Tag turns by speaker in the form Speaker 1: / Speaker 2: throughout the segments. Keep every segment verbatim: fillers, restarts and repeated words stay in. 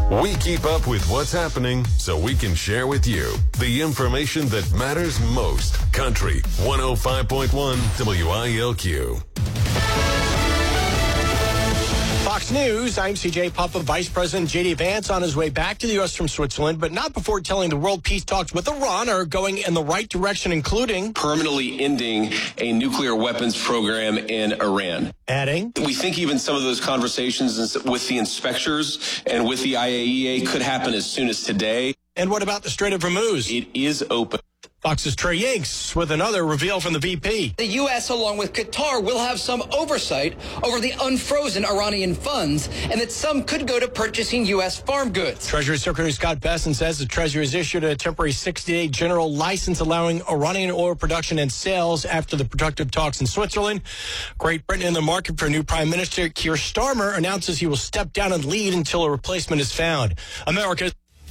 Speaker 1: We keep up with what's happening so we can share with you the information that matters most. Country one oh five point one W I L Q.
Speaker 2: Fox News, I'm C J Puffa. Vice President J D Vance on his way back to the U S from Switzerland, but not before telling the world peace talks with Iran are going in the right direction, including
Speaker 3: permanently ending a nuclear weapons program in Iran.
Speaker 2: Adding,
Speaker 3: we think even some of those conversations with the inspectors and with the I A E A could happen as soon as today.
Speaker 2: And what about the Strait of Hormuz?
Speaker 3: It is open.
Speaker 2: Fox's Trey Yanks with another reveal from the V P.
Speaker 4: The U S, along with Qatar, will have some oversight over the unfrozen Iranian funds, and that some could go to purchasing U S farm goods.
Speaker 2: Treasury Secretary Scott Bessent says the Treasury has issued a temporary sixty-day general license allowing Iranian oil production and sales after the productive talks in Switzerland. Great Britain in the market for new Prime Minister. Keir Starmer announces he will step down and lead until a replacement is found. America.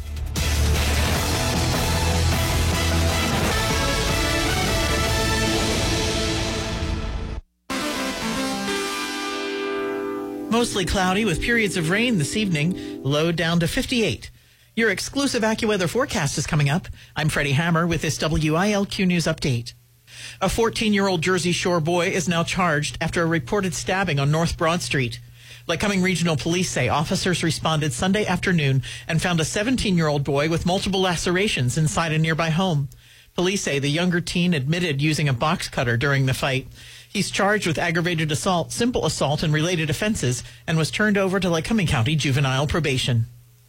Speaker 5: Mostly cloudy with periods of rain this evening, low down to fifty-eight. Your exclusive AccuWeather forecast is coming up. I'm Freddie Hammer with this W I L Q News update. A fourteen-year-old Jersey Shore boy is now charged after a reported stabbing on North Broad Street. Lycoming Regional Police say officers responded Sunday afternoon and found a seventeen-year-old boy with multiple lacerations inside a nearby home. Police say the younger teen admitted using a box cutter during the fight. He's charged with aggravated assault, simple assault, and related offenses, and was turned over to Lycoming County Juvenile Probation.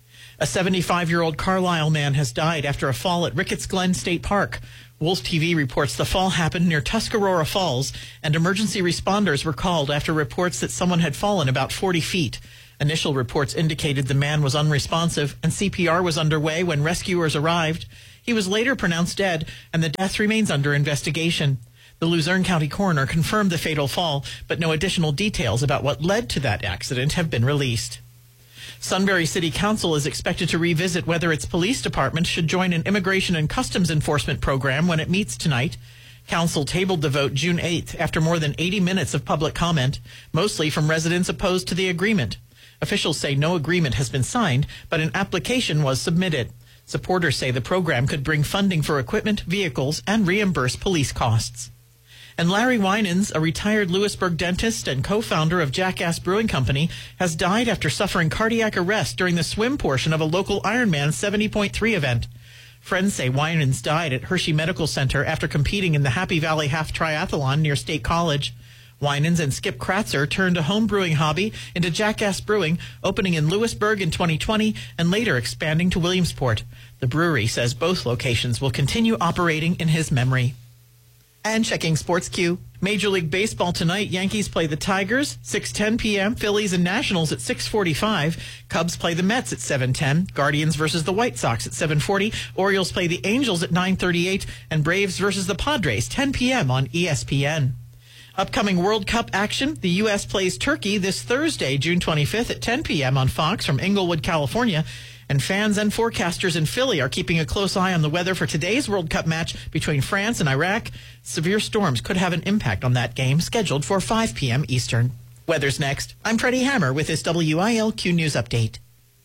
Speaker 5: A seventy-five-year-old Carlisle man has died after a fall at Ricketts Glen State Park. Wolf T V reports the fall happened near Tuscarora Falls, and emergency responders were called after reports that someone had fallen about forty feet. Initial reports indicated the man was unresponsive, and C P R was underway when rescuers arrived. He was later pronounced dead, and the death remains under investigation. The Luzerne County coroner confirmed the fatal fall, but no additional details about what led to that accident have been released. Sunbury City Council is expected to revisit whether its police department should join an immigration and customs enforcement program when it meets tonight. Council tabled the vote June eighth after more than eighty minutes of public comment, mostly from residents opposed to the agreement. Officials say no agreement has been signed, but an application was submitted. Supporters say the program could bring funding for equipment, vehicles, and reimburse police costs. And Larry Winans, a retired Lewisburg dentist and co-founder of Jackass Brewing Company, has died after suffering cardiac arrest during the swim portion of a local Ironman seventy point three event. Friends say Winans died at Hershey Medical Center after competing in the Happy Valley Half Triathlon near State College. Winans and Skip Kratzer turned a home brewing hobby into Jackass Brewing, opening in Lewisburg in twenty twenty and later expanding to Williamsport. The brewery says both locations will continue operating in his memory. And checking Sports Q. Major League Baseball tonight. Yankees play the Tigers, six ten p.m. Phillies and Nationals at six forty-five. Cubs play the Mets at seven ten. Guardians versus the White Sox at seven forty. Orioles play the Angels at nine thirty-eight. And Braves versus the Padres, ten p.m. on E S P N. Upcoming World Cup action. The U S plays Turkey this Thursday, June twenty-fifth at ten p.m. on Fox from Inglewood, California. And fans and forecasters in Philly are keeping a close eye on the weather for today's World Cup match between France and Iraq. Severe storms could have an impact on that game, scheduled for five p.m. Eastern. Weather's next. I'm Freddie Hammer with this W I L Q News Update.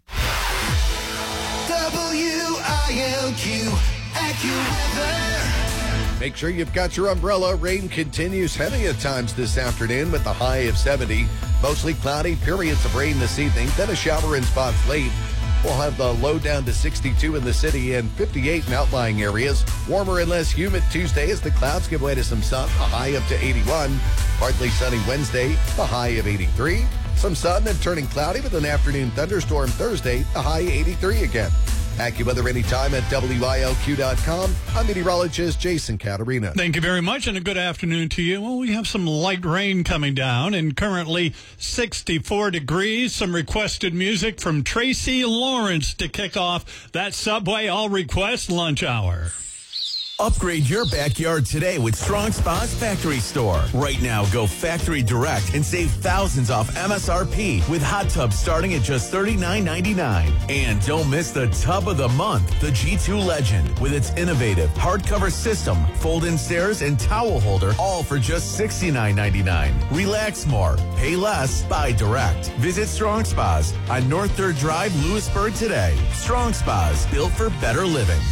Speaker 6: W I L Q AccuWeather.
Speaker 7: Make sure you've got your umbrella. Rain continues heavy at times this afternoon with a high of seventy. Mostly cloudy, periods of rain this evening, then a shower in spots late. We'll have the low down to sixty-two in the city and fifty-eight in outlying areas. Warmer and less humid Tuesday as the clouds give way to some sun, a high up to eighty-one. Partly sunny Wednesday, a high of eighty-three. Some sun and turning cloudy with an afternoon thunderstorm Thursday, a high eighty-three again. AccuWeather anytime at W I L Q dot com. I'm meteorologist Jason Caterina.
Speaker 8: Thank you very much, and a good afternoon to you. Well, we have some light rain coming down, and currently sixty-four degrees. Some requested music from Tracy Lawrence to kick off that Subway All Request lunch hour.
Speaker 9: Upgrade your backyard today with Strong Spas Factory Store. Right now, go factory direct and save thousands off M S R P with hot tubs starting at just thirty-nine ninety-nine. And don't miss the tub of the month, the G two Legend, with its innovative hardcover system, fold-in stairs, and towel holder, all for just sixty-nine ninety-nine. Relax more, pay less, buy direct. Visit Strong Spas on North third Drive, Lewisburg today. Strong Spas, built for better living.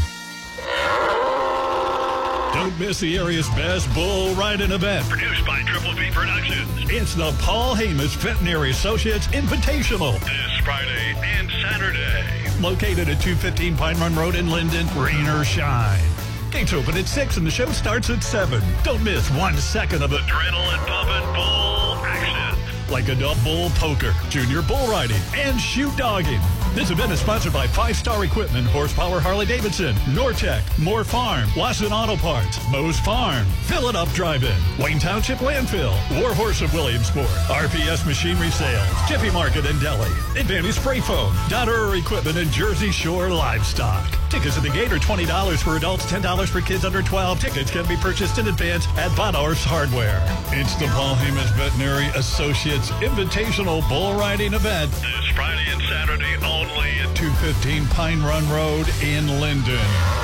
Speaker 8: Don't miss the area's best bull riding event, produced by Triple B Productions. It's the Paul Hamas Veterinary Associates Invitational this Friday and Saturday. Located at two fifteen Pine Run Road in Linden, rain or shine. Gates open at six and the show starts at seven. Don't miss one second of adrenaline pumping bull action. Like adult bull poker, junior bull riding, and shoot dogging. This event is sponsored by Five Star Equipment, Horsepower Harley-Davidson, Nortec, Moore Farm, Lawson Auto Parts, Moe's Farm, Fill It Up Drive-In, Wayne Township Landfill, War Horse of Williamsport, R P S Machinery Sales, Jiffy Market and Deli, Advantage Spray Foam, Donner Equipment, and Jersey Shore Livestock. Tickets at the gate are twenty dollars for adults, ten dollars for kids under twelve. Tickets can be purchased in advance at Bonhorse Hardware. It's the Paul Hamas Veterinary Associates Invitational Bull Riding Event this Friday and Saturday only at two fifteen Pine Run Road in Linden.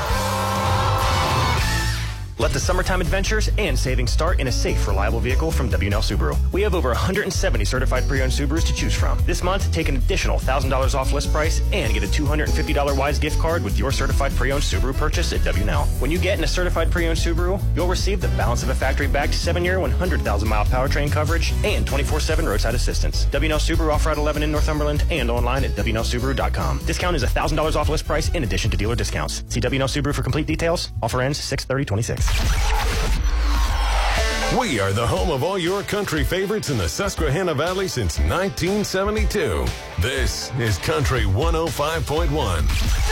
Speaker 10: Let the summertime adventures and savings start in a safe, reliable vehicle from W and L Subaru. We have over one hundred seventy certified pre-owned Subarus to choose from. This month, take an additional one thousand dollars off list price and get a two hundred fifty dollars Wise gift card with your certified pre-owned Subaru purchase at W and L. When you get in a certified pre-owned Subaru, you'll receive the balance of a factory-backed seven-year, one hundred thousand mile powertrain coverage and twenty-four seven roadside assistance. W and L Subaru off Route eleven in Northumberland and online at W and L Subaru dot com. Discount is one thousand dollars off list price in addition to dealer discounts. See W and L Subaru for complete details. Offer ends six thirty twenty-six.
Speaker 1: We are the home of all your country favorites in the Susquehanna Valley since nineteen seventy-two. This is Country one oh five point one.